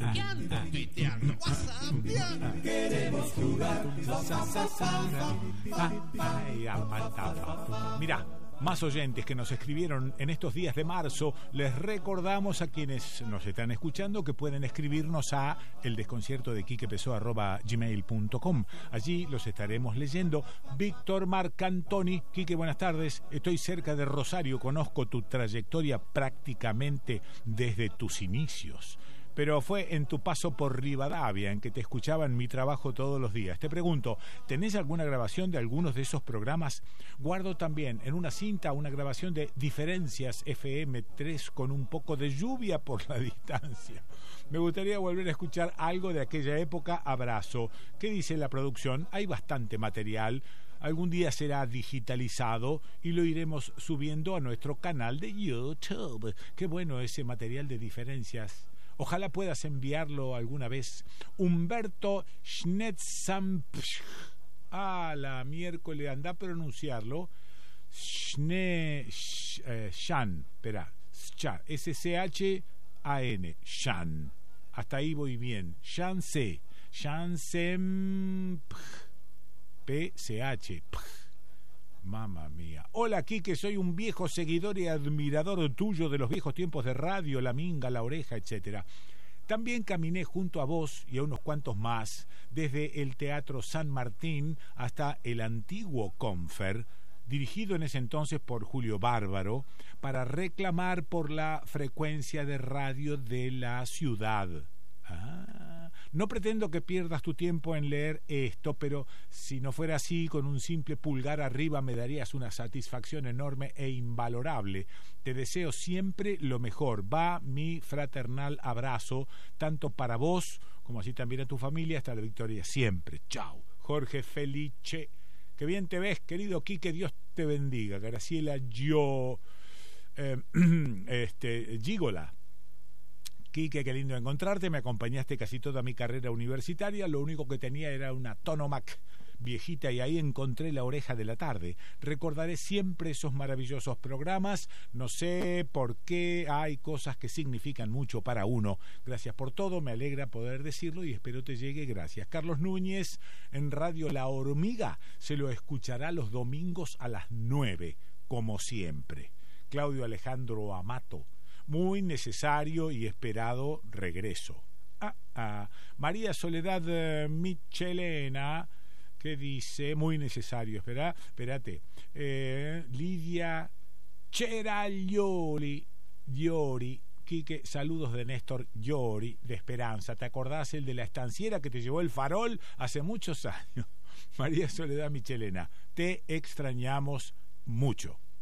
tuiteando, WhatsApp, queremos jugar. Mirá, más oyentes que nos escribieron en estos días de marzo. Les recordamos a quienes nos están escuchando que pueden escribirnos a eldesconciertodequiquepessoa@gmail.com. Allí los estaremos leyendo. Víctor Marcantoni: Quique, buenas tardes. Estoy cerca de Rosario, conozco tu trayectoria prácticamente desde tus inicios, pero fue en tu paso por Rivadavia en que te escuchaba en mi trabajo todos los días. Te pregunto, ¿tenés alguna grabación de algunos de esos programas? Guardo también en una cinta una grabación de Diferencias FM3 con un poco de lluvia por la distancia. Me gustaría volver a escuchar algo de aquella época. Abrazo. ¿Qué dice la producción? Hay bastante material. Algún día será digitalizado y lo iremos subiendo a nuestro canal de YouTube. Qué bueno ese material de Diferencias. Ojalá puedas enviarlo alguna vez. Humberto Schnetzamp. La miércoles, anda a pronunciarlo. Shan. Espera. S-C-H-A-N. Shan. Hasta ahí voy bien. Shan C. Shan Sem. P-C-H. Mamma mía. Hola, Quique, soy un viejo seguidor y admirador tuyo de los viejos tiempos de radio, La Minga, La Oreja, etc. También caminé junto a vos y a unos cuantos más, desde el Teatro San Martín hasta el antiguo Confer, dirigido en ese entonces por Julio Bárbaro, para reclamar por la frecuencia de radio de la ciudad. No pretendo que pierdas tu tiempo en leer esto, pero si no fuera así, con un simple pulgar arriba me darías una satisfacción enorme e invalorable. Te deseo siempre lo mejor. Va mi fraternal abrazo, tanto para vos como así también a tu familia. Hasta la victoria siempre. Chao. Jorge Felice. Qué bien te ves, querido Quique. Dios te bendiga. Graciela Gigola. Quique, qué lindo encontrarte, me acompañaste casi toda mi carrera universitaria, lo único que tenía era una Tonomac viejita y ahí encontré La Oreja de la Tarde. Recordaré siempre esos maravillosos programas, no sé por qué, hay cosas que significan mucho para uno. Gracias por todo, me alegra poder decirlo y espero te llegue, gracias. Carlos Núñez, en Radio La Hormiga, se lo escuchará los domingos a las 9, como siempre. Claudio Alejandro Amato, muy necesario y esperado regreso. María Soledad Michelena, que dice, muy necesario, espérate. Lidia Cheraglioli, Quique, saludos de Néstor Llori, de Esperanza. ¿Te acordás el de la estanciera que te llevó el farol hace muchos años? María Soledad Michelena, te extrañamos mucho.